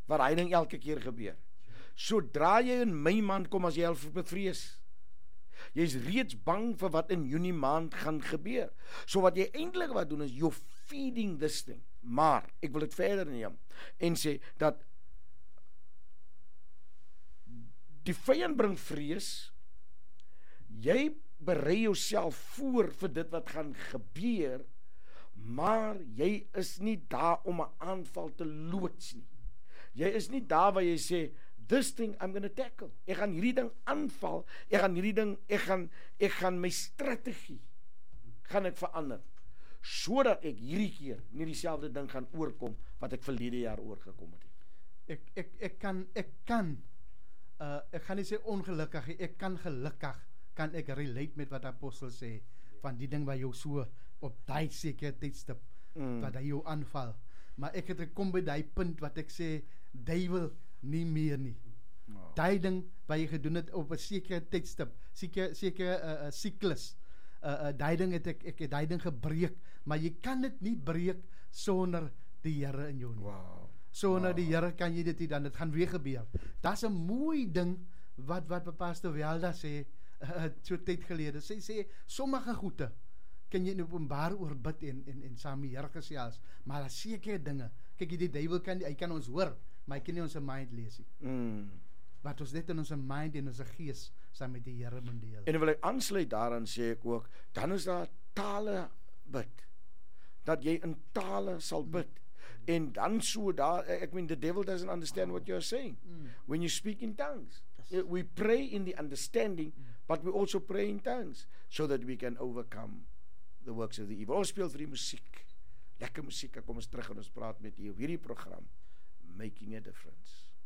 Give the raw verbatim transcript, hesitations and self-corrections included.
wat hy ding elke keer gebeur. Sodra jy in Mei maand kom, as jy al bevrees. Jy is reeds bang vir wat in Junie maand gaan gebeur. So wat jy eintlik wat doen is, you're feeding this thing. Maar, ek wil dit verder neem, en sê, dat die vyand bring vrees, jy berei jouself voor vir dit wat gaan gebeur, maar jy is nie daar om 'n aanval te loods nie. Jy is nie daar waar jy sê, this thing I'm going to tackle. Ek gaan hierdie ding aanval, ek gaan hierdie ding, ek gaan, ek gaan my strategie, gaan ek verander, sodat ek hierdie keer nie dieselfde ding gaan oorkom, wat ek verlede jaar oorgekom het. Ek, ek, ek kan, ek kan, uh, ek gaan nie sê ongelukkig, ek kan gelukkig, kan ek relate met wat apostel sê, van die ding wat jou so, op die sekere tydstip, mm. wat hy jou aanval. Maar ek het gekom by die punt, wat ek sê, duiwel, nie meer nie. Wow. Die ding wat jy gedoen het op 'n sekere tydstip, sekere sekere uh, uh, siklus, uh, uh, die ding het ek ek het die ding gebreek, maar jy kan dit nie breek sonder die Here in jou nie. Wow. Sonder wow. die Here kan jy dit nie, dan dit gaan weer gebeur. Daar's 'n mooi ding wat wat Pastor Welda sê uh, so tyd gelede. Sy sê sommige goede kan jy in openbaar oor bid en en en saam met die Here gesels, maar daar sekere dinge. Kyk, die duiwel kan hy kan ons hoor, maar hy kan nie ons mind lees nie. Mm. Wat ons net in ons mind en ons gees saam met die Here moet deel. En wil ek aansluit daaraan sê ek ook, dan is daar tale bid. Dat jy in tale sal bid. Mm. En dan so daar, ek mean, the devil doesn't understand what you're saying. Mm. When you speak in tongues. Yes. We pray in the understanding, mm. but we also pray in tongues, so that we can overcome the works of the evil. Ons speel vir die musiek. Lekker musiek, kom ons terug en ons praat met u op hierdie program, Making a Difference.